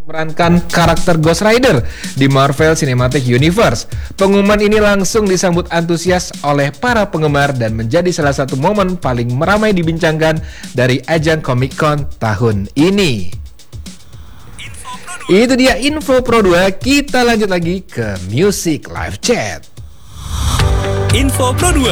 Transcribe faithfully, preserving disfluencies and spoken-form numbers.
memerankan karakter Ghost Rider di Marvel Cinematic Universe. Pengumuman ini langsung disambut antusias oleh para penggemar dan menjadi salah satu momen paling ramai dibincangkan dari ajang Comic Con tahun ini. Itu dia info Pro dua, kita lanjut lagi ke Music Live Chat. Info Pro dua.